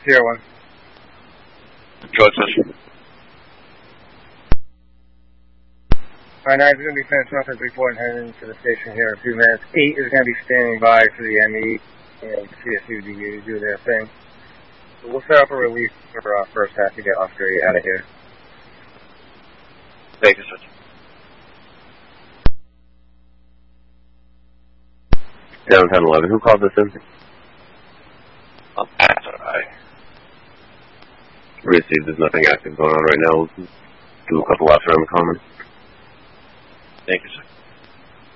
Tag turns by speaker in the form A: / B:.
A: Sierra 1.
B: George Session.
A: Alright, 9 is going to be finished off at 3-4 and heading to the station here in a few minutes. 8 is going to be standing by for the ME and CSUDU to do their thing. So we'll set up a release for first half to get Australia out of here.
B: Thank you, sir.
C: 7-10-11, who called this in?
B: That's alright.
C: Received, there's nothing active going on right now. We'll do a couple laps around the common.
B: Thank you, sir.